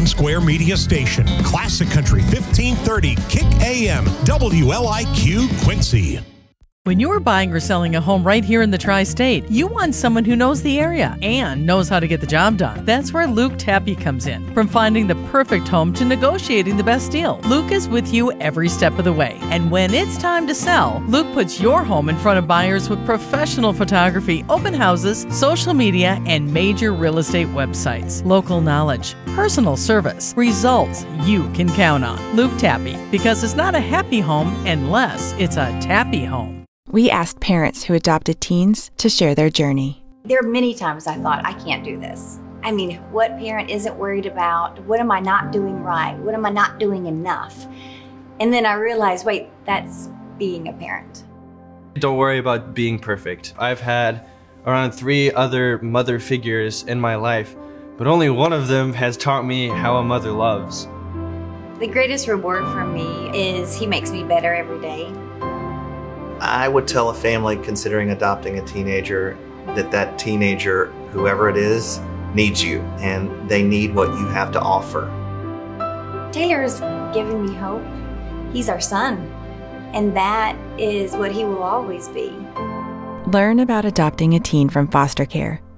Town Square Media Station. Classic Country 1530 Kick AM WLIQ Quincy. When you're buying or selling a home right here in the Tri-State, you want someone who knows the area and knows how to get the job done. That's where Luke Tappy comes in. From finding the perfect home to negotiating the best deal, Luke is with you every step of the way. And when it's time to sell, Luke puts your home in front of buyers with professional photography, open houses, social media, and major real estate websites. Local knowledge, personal service, results you can count on. Luke Tappy, because it's not a happy home unless it's a Tappy home. We asked parents who adopted teens to share their journey. There are many times I thought, I can't do this. I mean, what parent isn't worried about, what am I not doing right? What am I not doing enough? And then I realized, wait, that's being a parent. Don't worry about being perfect. I've had around 3 other mother figures in my life, but only one of them has taught me how a mother loves. The greatest reward for me is he makes me better every day. I would tell a family considering adopting a teenager that teenager, whoever it is, needs you, and they need what you have to offer. Taylor's given me hope. He's our son, and that is what he will always be. Learn about adopting a teen from foster care